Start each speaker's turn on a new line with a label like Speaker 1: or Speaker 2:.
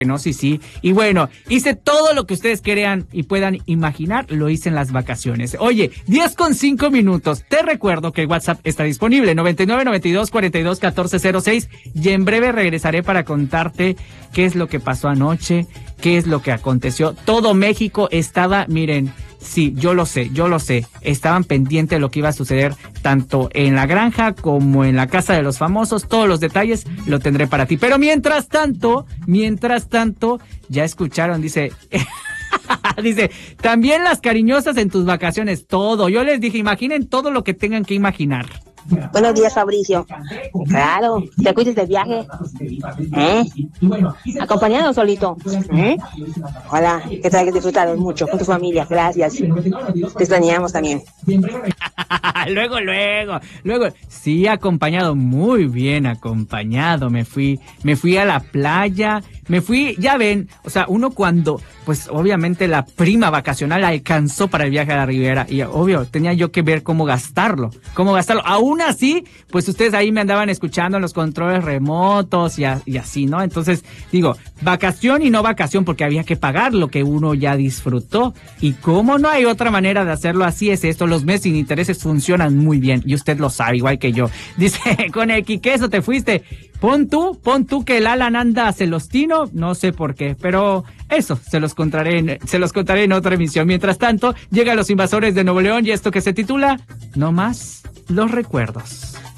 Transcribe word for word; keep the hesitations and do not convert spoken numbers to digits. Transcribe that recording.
Speaker 1: No, sí, sí. Y bueno, hice todo lo que ustedes crean y puedan imaginar, lo hice en las vacaciones. Oye, diez con cinco minutos. Te recuerdo que el WhatsApp está disponible, noventa y nueve, noventa y dos, cuarenta y dos, catorce cero seis. Y en breve regresaré para contarte qué es lo que pasó anoche, qué es lo que aconteció. Todo México estaba, miren, sí, yo lo sé, yo lo sé. Estaban pendientes de lo que iba a suceder tanto en la granja como en la casa de los famosos. Todos los detalles lo tendré para ti. Pero mientras tanto, mientras tanto, ya escucharon, dice... Dice, también las cariñosas en tus vacaciones, todo. Yo les dije, imaginen todo lo que tengan que imaginar.
Speaker 2: Buenos días, Fabricio. Claro, te cuides del viaje. ¿Eh? ¿Acompañado o solito? ¿Eh? Ojalá que te hayas disfrutado mucho con tu familia. Gracias. Te extrañamos también.
Speaker 1: luego, luego, luego. Sí, acompañado, muy bien acompañado. Me fui, me fui a la playa. Me fui, ya ven, o sea, uno cuando, pues obviamente la prima vacacional alcanzó para el viaje a la Riviera y obvio, tenía yo que ver cómo gastarlo, cómo gastarlo. Aún así, pues ustedes ahí me andaban escuchando en los controles remotos y, a, y así, ¿no? Entonces, digo, vacación y no vacación porque había que pagar lo que uno ya disfrutó. Y como no hay otra manera de hacerlo, así es esto, los meses sin intereses funcionan muy bien y usted lo sabe, igual que yo. Dice, con el Quiqueso te fuiste. Pon tú, pon tú que el Alan anda celostino, no sé por qué, pero eso se los contaré en, se los contaré en otra emisión. Mientras tanto, llegan los invasores de Nuevo León y esto que se titula No más los recuerdos.